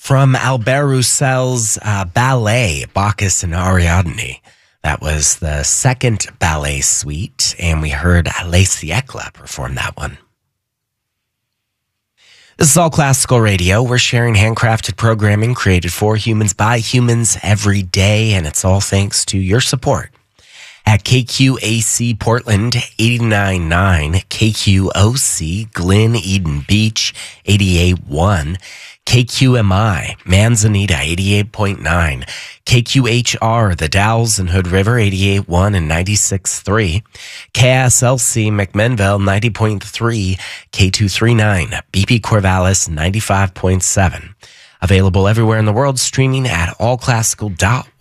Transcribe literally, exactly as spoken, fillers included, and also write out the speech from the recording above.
From Albert Roussel's uh, ballet, Bacchus and Ariadne. That was the second ballet suite, and we heard Les Siècles perform that one. This is All Classical Radio. We're sharing handcrafted programming created for humans by humans every day, and it's all thanks to your support. At K Q A C Portland, eighty-nine point nine, K Q O C Glen Eden Beach, eighty-eight point one, K Q M I Manzanita, eighty-eight point nine, K Q H R The Dalles and Hood River, eighty-eight point one and ninety-six point three, K S L C McMinnville, ninety point three, K two thirty-nine, B P Corvallis, ninety-five point seven. Available everywhere in the world, streaming at all classical dot